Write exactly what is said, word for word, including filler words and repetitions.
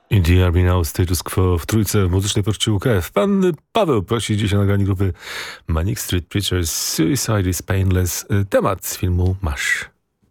In the Army Now, Status Quo w trójce w muzycznej poczcie U K F. Pan Paweł prosi dzisiaj o nagranie grupy Manic Street Preachers Suicide is Painless. Temat z filmu Masz.